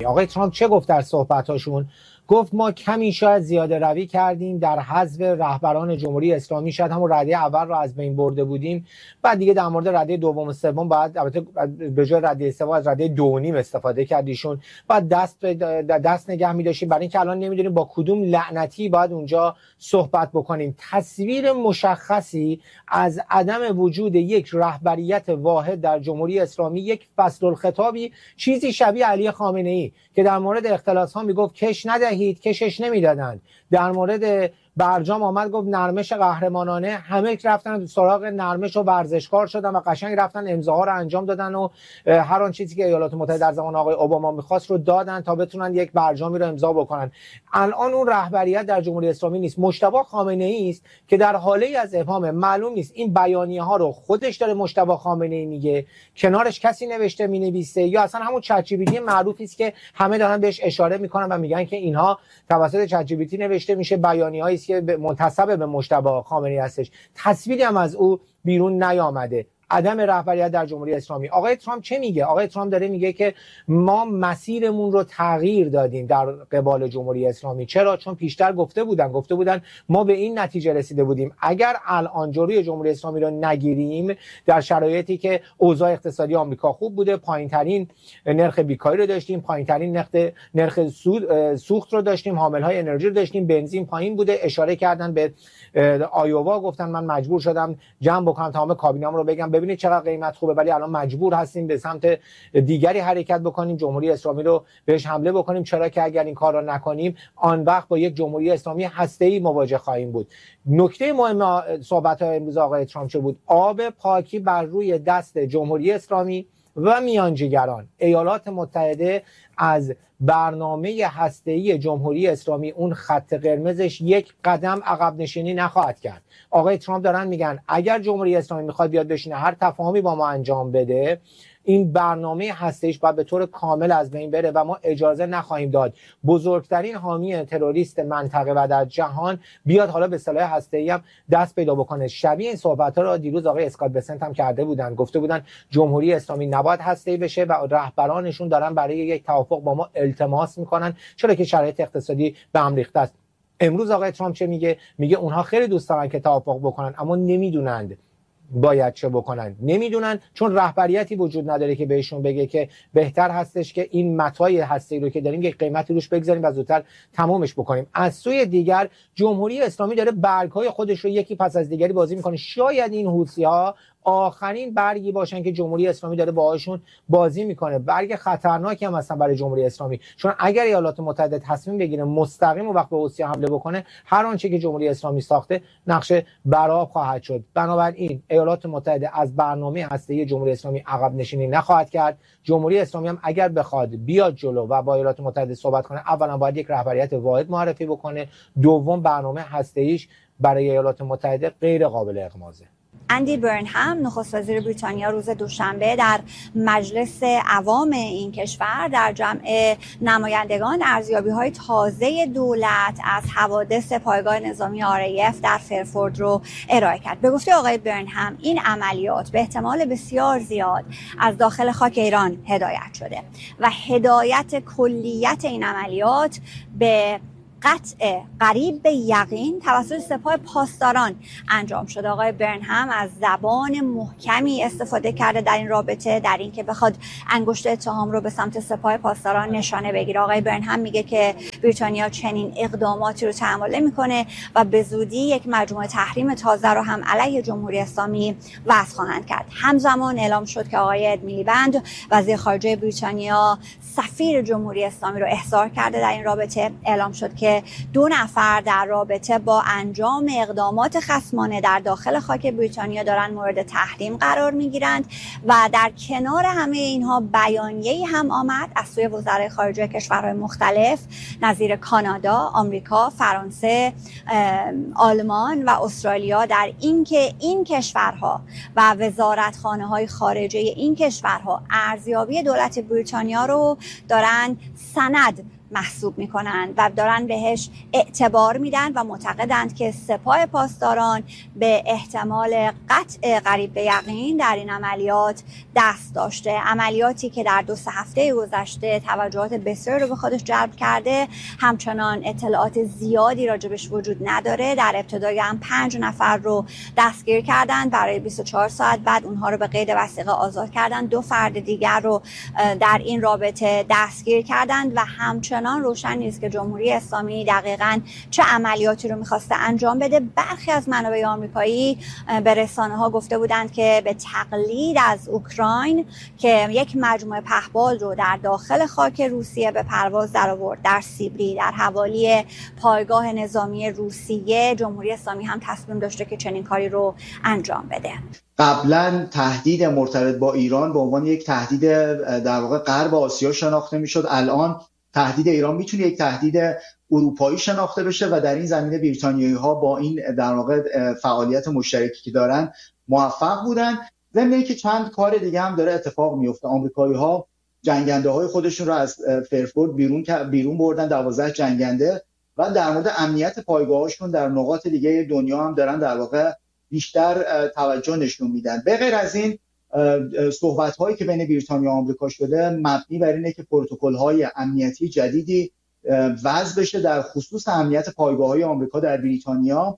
آقای ترامپ چه گفت در صحبتاشون؟ گفت ما کمی شاید زیاده روی کردیم در حذف رهبران جمهوری اسلامی، شاید همون رده اول رو از بین برده بودیم، بعد دیگه در مورد رده دوم و سوم باید البته به جای رده سوم از رده 2.5 استفاده کردیشون، بعد دست نگه می‌داشتیم برای اینکه الان نمیدونیم با کدوم لعنتی باید اونجا صحبت بکنیم. تصویر مشخصی از عدم وجود یک رهبریت واحد در جمهوری اسلامی، یک فصل الخطابی چیزی شبیه علی خامنه‌ای که در مورد اختلاس‌ها میگفت کش ندهید، کشش نمیدادند. در مورد برجام آمد گفت نرمش قهرمانانه، همه رفتن سراغ نرمش و ورزشکار شدن و قشنگ رفتن امضاها رو انجام دادن و هر آن چیزی که ایالات متحده در زمان آقای اوباما میخواست رو دادن تا بتونن یک برجامی رو امضا بکنن. الان اون رهبریت در جمهوری اسلامی نیست. مجتبی خامنه‌ای است که در حاله از ابهام، معلوم نیست این بیانیه ها رو خودش داره مجتبی خامنه‌ای میگه، کنارش کسی نوشته مینویسه، یا اصلا همون چت جی پی تی معروفی است که همه دارن بهش اشاره میکنن و میگن که اینها توسط چت جی پی تی نوشته میشه، بیانیه‌ای است که منتسب به مجتبی خامنه‌ای هستش. تصویری هم از او بیرون نیامده. عدم رهبریت در جمهوری اسلامی. آقای ترامپ چه میگه؟ آقای ترامپ داره میگه که ما مسیرمون رو تغییر دادیم در قبال جمهوری اسلامی. چرا؟ چون پیشتر گفته بودن ما به این نتیجه رسیده بودیم اگر الان جلوی جمهوری اسلامی رو نگیریم، در شرایطی که اوضاع اقتصادی آمریکا خوب بوده، پایینترین نرخ بیکاری رو داشتیم، پایینترین نرخ سوخت رو داشتیم، حاملهای انرژی رو داشتیم، بنزین پایین بوده. اشاره کردن به آیووا، گفتن من مجبور شدم جمع بکنم تمام کابینه‌ام رو بگم ببینید چقدر قیمت خوبه، ولی الان مجبور هستیم به سمت دیگری حرکت بکنیم، جمهوری اسلامی رو بهش حمله بکنیم، چرا که اگر این کار رو نکنیم آن وقت با یک جمهوری اسلامی هسته‌ای مواجه خواهیم بود. نکته مهم صحبت‌های امروز آقای ترامپ چه بود؟ آب پاکی بر روی دست جمهوری اسلامی و میانجیگران. ایالات متحده از برنامه هسته‌ای جمهوری اسلامی، اون خط قرمزش، یک قدم عقب نشینی نخواهد کرد. آقای ترامپ دارن میگن اگر جمهوری اسلامی میخواد بیاد بشینه هر تفاهمی با ما انجام بده، این برنامه هسته‌ایش باید به طور کامل از بین بره و ما اجازه نخواهیم داد بزرگترین حامی تروریست منطقه و در جهان بیاد حالا به سلاح هسته‌ای هم دست پیدا بکنه. شبیه این صحبت‌ها رو دیروز آقای اسکات بسنت هم کرده بودن، گفته بودن جمهوری اسلامی نباید هسته‌ای بشه و رهبرانشون دارن برای یک توافق با ما التماس میکنن، چرا که شرایط اقتصادی به هم ریخته است. امروز آقای ترامپ چه میگه؟ میگه اونها خیلی دوست دارن که توافق بکنن اما نمیدونند باید چه بکنن. نمیدونن چون رهبریتی وجود نداره که بهشون بگه که بهتر هستش که این متای هسته‌ای رو که داریم یک قیمتی روش بگذاریم و زودتر تمومش بکنیم. از سوی دیگر جمهوری اسلامی داره برگ‌های خودش رو یکی پس از دیگری بازی میکنه. شاید این حوثی‌ها آخرین برگی باشن که جمهوری اسلامی داره باهاشون بازی میکنه. برگ خطرناکی هم هستن برای جمهوری اسلامی، چون اگر ایالات متحده تصمیم بگیره مستقیم و وقت به حوثی‌ها حمله بکنه، هر آنچه که جمهوری اسلامی ساخته نقش برآب خواهد شد. بنابراین ایالات متحده از برنامه هسته‌ای جمهوری اسلامی عقب نشینی نخواهد کرد. جمهوری اسلامی هم اگر بخواد بیاد جلو و با ایالات متحده صحبت کنه، اولا باید یک رهبریت واحد معرفی بکنه، دوم برنامه هسته‌ایش برای ایالات متحده غیر قابل اغماضه. اندی برنهم نخست وزیر بریتانیا روز دوشنبه در مجلس عوام این کشور در جمع نمایندگان ارزیابی‌های تازه دولت از حوادث پایگاه نظامی RAF در فرفورد رو ارائه کرد. به گفته آقای برنهم این عملیات به احتمال بسیار زیاد از داخل خاک ایران هدایت شده و هدایت کلیت این عملیات به قطع قریب به یقین توسط سپاه پاسداران انجام شده. آقای برنهم از زبان محکمی استفاده کرده در این رابطه، در اینکه بخواد انگشت اتهام رو به سمت سپاه پاسداران نشانه بگیره. آقای برنهم میگه که بریتانیا چنین اقداماتی رو تحمل نمی‌کنه و به زودی یک مجموعه تحریم تازه رو هم علیه جمهوری اسلامی وضع خواهند کرد. همزمان اعلام شد که آقای اد میلیبند وزیر خارجه بریتانیا سفیر جمهوری اسلامی رو احضار کرده در این رابطه. اعلام شد که 2 نفر در رابطه با انجام اقدامات خصمانه در داخل خاک بریتانیا دارن مورد تحریم قرار میگیرند و در کنار همه اینها بیانیه‌ای هم آمد از سوی وزرای خارجه کشورهای مختلف نظیر کانادا، آمریکا، فرانسه، آلمان و استرالیا در اینکه این کشورها و وزارتخانه‌های خارجه این کشورها ارزیابی دولت بریتانیا رو دارن سند محسوب میکنن و دارن بهش اعتبار میدن و معتقدند که سپاه پاسداران به احتمال قطع قریب به یقین در این عملیات دست داشته. عملیاتی که در 2-3 هفته گذشته توجهات بسیاری رو به خودش جلب کرده، همچنان اطلاعات زیادی راجبش وجود نداره. در ابتدای هم 5 نفر رو دستگیر کردن، برای 24 ساعت بعد اونها رو به قید وثیقه آزاد کردن. 2 فرد دیگر رو در این رابطه دستگیر کردند و همچنان روشن نیست که جمهوری اسلامی دقیقاً چه عملیاتی رو می‌خواسته انجام بده. برخی از منابع آمریکایی به رسانه‌ها گفته بودند که به تقلید از اوکراین که یک مجموعه پهپاد رو در داخل خاک روسیه به پرواز درآورد در سیبری در حوالی پایگاه نظامی روسیه، جمهوری اسلامی هم تصمیم داشته که چنین کاری رو انجام بده. قبلا تهدید مرتبط با ایران به عنوان یک تهدید در واقع غرب آسیا شناخته میشد. الان تهدید ایران میتونه یک تهدید اروپایی شناخته بشه و در این زمینه بریتانیایی‌ها با این در واقع فعالیت مشترکی که دارن موفق بودن. ضمن اینکه چند کار دیگه هم داره اتفاق میفته. آمریکایی‌ها جنگنده‌های خودشون رو از فرفورد بیرون بردن، 12 جنگنده، و در مورد امنیت پایگاه‌هاشون در نقاط دیگه دنیا هم دارن در واقع بیشتر توجه نشون میدن. به غیر از این صحبت‌هایی که بین بریتانیا و آمریکا شده مبنی بر اینه که پروتکل‌های امنیتی جدیدی وضع بشه در خصوص امنیت پایگاه‌های آمریکا در بریتانیا،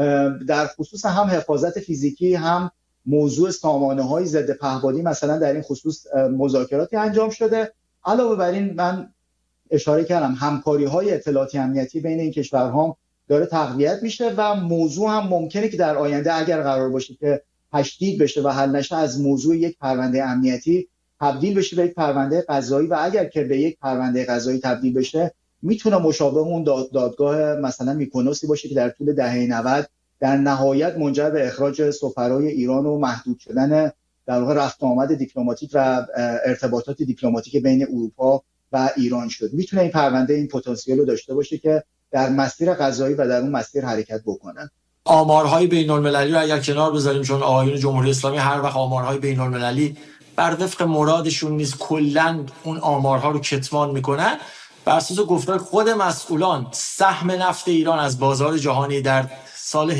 در خصوص هم حفاظت فیزیکی، هم موضوع سامانه‌های ضد پهپادی. مثلا در این خصوص مذاکراتی انجام شده. علاوه بر این من اشاره کردم همکاری‌های اطلاعاتی امنیتی بین این کشورها داره تقویت میشه و موضوع هم ممکنه که در آینده اگر قرار باشه که تشدید بشه و حل نشه، از موضوع یک پرونده امنیتی تبدیل بشه به یک پرونده قضایی، و اگر که به یک پرونده قضایی تبدیل بشه میتونه مشابه اون دادگاه مثلا میکونوسی باشه که در طول دهه 90 در نهایت منجر به اخراج سفرای ایران و محدود شدن در واقع رفت آمد دیپلماتیک و ارتباطات دیپلماتیک بین اروپا و ایران شد. میتونه این پرونده این پتانسیل رو داشته باشه که در مسیر قضایی و در اون مسیر حرکت بکنن. آمارهای بین‌المللی رو اگر کنار بذاریم، چون آقایون جمهوری اسلامی هر وقت آمارهای بین‌المللی بر وفق مرادشون نیست کلاً اون آمارها رو کتمان میکنن، بر اساس گفتار خود مسئولان سهم نفت ایران از بازار جهانی در سال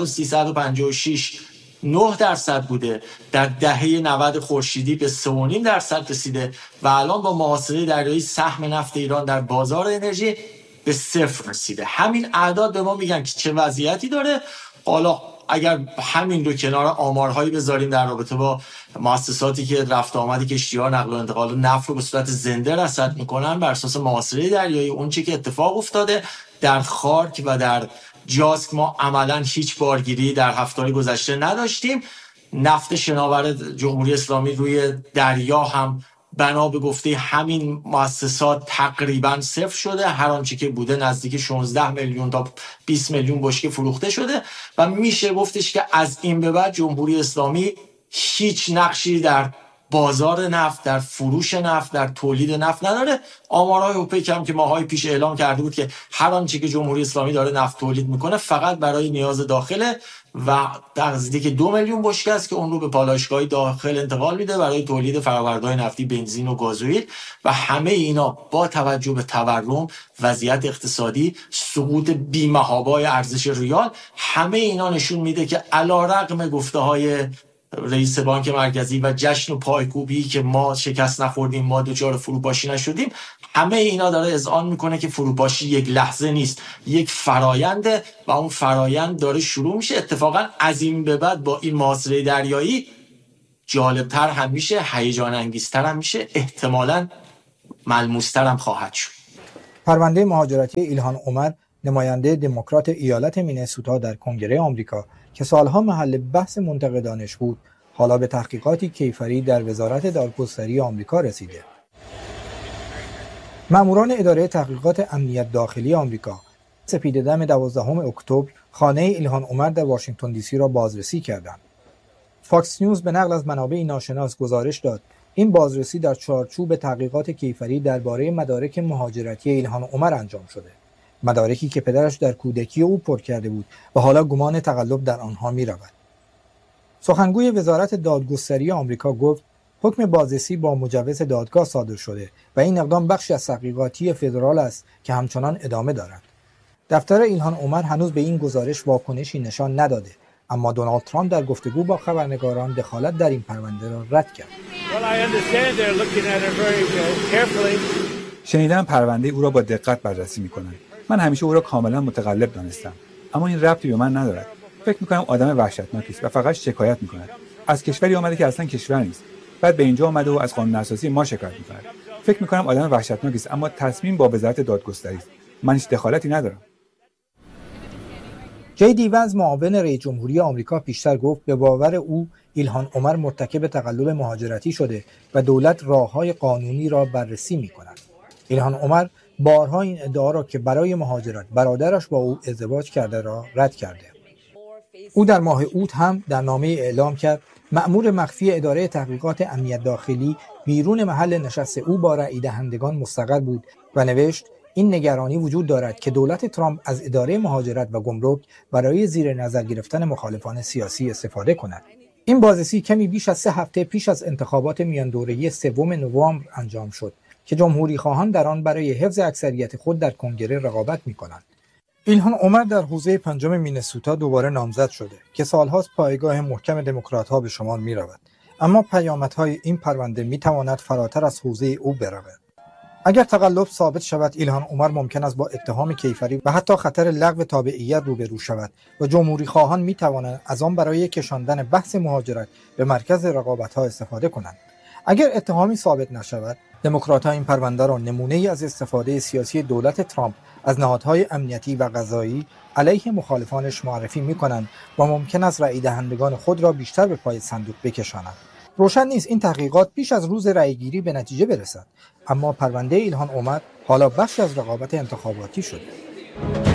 1356 9% بوده، در دهه 90 خورشیدی به 3.5% رسیده و الان با محاصره دریایی سهم نفت ایران در بازار انرژی به 0 رسیده. همین اعداد به ما میگن که چه وضعیتی داره. حالا اگر همین رو کنار آمارهایی بذاریم در رابطه با مؤسساتی که رفت آمد کشتی‌ها نقل و انتقال نفت رو به صورت زنده رصد میکنن بر اساس محاصره دریایی، اون چیزی که اتفاق افتاده در خارک و در جاسک، ما عملاً هیچ بارگیری در هفته‌های گذشته نداشتیم. نفت شناور جمهوری اسلامی روی دریا هم بنا به گفته همین مؤسسات تقریباً 0 شده. هر آنچه که بوده نزدیک 16 میلیون تا 20 میلیون بشکه فروخته شده و میشه گفتش که از این به بعد جمهوری اسلامی هیچ نقشی در بازار نفت، در فروش نفت، در تولید نفت نداره. آمارهای اوپک هم که ماهای پیش اعلام کرده بود که هر آنچه که جمهوری اسلامی داره نفت تولید میکنه فقط برای نیاز داخله و نزدیک 2 میلیون بشکه است که اون رو به پالایشگاه داخل انتقال میده برای تولید فرآورده‌های نفتی، بنزین و گازوئیل. و همه اینا با توجه به تورم، وضعیت اقتصادی، سقوط بی‌محابای ارزش ریال، همه اینا نشون میده که علیرغم گفته‌های رئیس بانک مرکزی و جشن و پایکوبی که ما شکست نخوردیم، ما دچار فروپاشی نشدیم، همه اینا داره اذعان میکنه که فروپاشی یک لحظه نیست، یک فراینده و اون فرایند داره شروع میشه. اتفاقا از این به بعد با این محاصره دریایی جالبتر هم میشه، هیجان انگیزتر هم میشه، احتمالاً ملموستر هم خواهد شد. پرونده مهاجرتی ایلهان عمر، نماینده دموکرات ایالت مینسوتا در کنگره آمریکا که سالها محل بحث منتقدانش بود، حالا به تحقیقاتی کیفری در وزارت دادگستری آمریکا رسیده. ماموران اداره تحقیقات امنیت داخلی آمریکا سپیده‌دم 12 اکتبر خانه ایلهان عمر در واشنگتن دی سی را بازرسی کردند. فاکس نیوز به نقل از منابع ناشناس گزارش داد این بازرسی در چارچوب تحقیقات کیفری درباره مدارک مهاجرتی ایلهان عمر انجام شده. مدارکی که پدرش در کودکی او پر کرده بود و حالا گمان تقلب در آنها می رود. سخنگوی وزارت دادگستری آمریکا گفت حکم بازرسی با مجوز دادگاه صادر شده و این اقدام بخشی از تحقیقاتی فدرال است که همچنان ادامه دارد. دفتر ایلهان عمر هنوز به این گزارش واکنشی نشان نداده، اما دونالد ترامپ در گفتگو با خبرنگاران دخالت در این پرونده را رد کرد. شنیدم پرونده او را با دقت بررسی می‌کنند. من همیشه او را کاملا متقلب دانستم، اما این ربطی به من ندارد. فکر می‌کنم آدم وحشتناکی است و فقط شکایت می‌کند. از کشوری آمده که اصلا کشور نیست. بعد به اینجا آمده و از قانون اساسی ما شکایت می‌کند. فکر می‌کنم آدم وحشتناکی است، اما تصمیم با وزارت دادگستری است. من هیچ دخالتی ندارم. جی دی ونز معاون رئیس جمهوری آمریکا پیشتر گفت به باور او ایلهان عمر مرتکب تقلب مهاجرتی شده و دولت راه‌های قانونی را بررسی می‌کند. ایلهان عمر بارها این ادعا را که برای مهاجرت برادرش با او ازدواج کرده را رد کرده. او در ماه اوت هم در نامه اعلام کرد مأمور مخفی اداره تحقیقات امنیت داخلی بیرون محل نشست او با رای دهندگان مستقر بود و نوشت این نگرانی وجود دارد که دولت ترامپ از اداره مهاجرت و گمرک برای زیر نظر گرفتن مخالفان سیاسی استفاده کند. این بازرسی کمی بیش از 3 هفته پیش از انتخابات میان دوره‌ای 3 نوامبر انجام شد که جمهوری خواهان در آن برای حفظ اکثریت خود در کنگره رقابت می‌کنند. ایلهان عمر در حوزه 5 مینسوتا دوباره نامزد شده که سالهاست پایگاه محکم دموکرات‌ها به شمار می‌رود، اما پیامدهای این پرونده می‌تواند فراتر از حوزه او برود. اگر تقلب ثابت شود، ایلهان عمر ممکن است با اتهام کیفری و حتی خطر لغو تابعیت روبرو شود و جمهوری خواهان می‌توانند از آن برای کشاندن بحث مهاجرت به مرکز رقابت‌ها استفاده کنند. اگر اتهامی ثابت نشود، دموکرات‌ها این پرونده را نمونه‌ای از استفاده سیاسی دولت ترامپ از نهادهای امنیتی و قضایی علیه مخالفانش معرفی می‌کنند و ممکن است رای دهندگان خود را بیشتر به پای صندوق بکشانند. روشن نیست این تحقیقات پیش از روز رایگیری به نتیجه برسد، اما پرونده ایلهان عمر حالا بخشی از رقابت انتخاباتی شده.